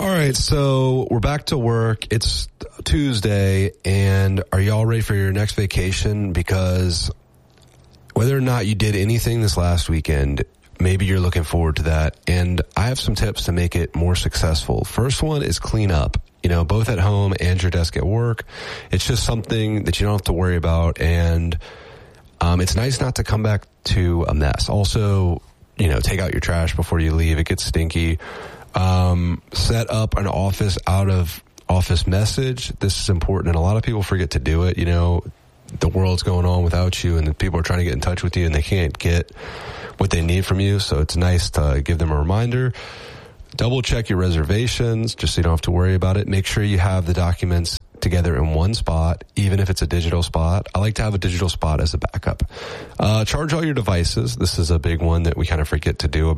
All right, so we're back to work. It's Tuesday, and are y'all ready for your next vacation? Because whether or not you did anything this last weekend, maybe you're looking forward to that. And I have some tips to make it more successful. First one is clean up, both at home and your desk at work. It's just something that you don't have to worry about. And it's nice not to come back to a mess. Also, take out your trash before you leave. It gets stinky. Set up an office out of office message. This is important, and a lot of people forget to do it. The world's going on without you, and people are trying to get in touch with you, and they can't get what they need from you. So it's nice to give them a reminder. Double check your reservations, just so you don't have to worry about it. Make sure you have the documents together in one spot, even if it's a digital spot. I like to have a digital spot as a backup. Charge all your devices. This is a big one that we kind of forget to do.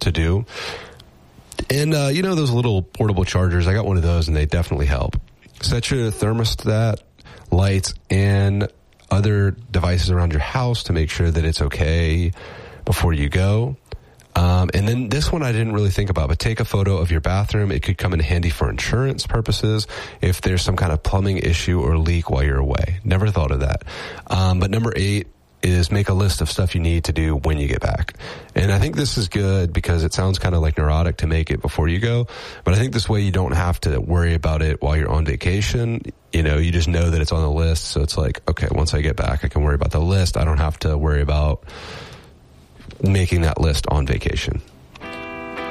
And, those little portable chargers, I got one of those, and they definitely help. Set your thermostat, lights, and other devices around your house to make sure that it's okay before you go. And then this one I didn't really think about, but take a photo of your bathroom. It could come in handy for insurance purposes if there's some kind of plumbing issue or leak while you're away. Never thought of that. But number 8 is make a list of stuff you need to do when you get back. And I think this is good because it sounds kind of like neurotic to make it before you go, but I think this way you don't have to worry about it while you're on vacation. You just know that it's on the list. So it's like, okay, once I get back, I can worry about the list. I don't have to worry about making that list on vacation.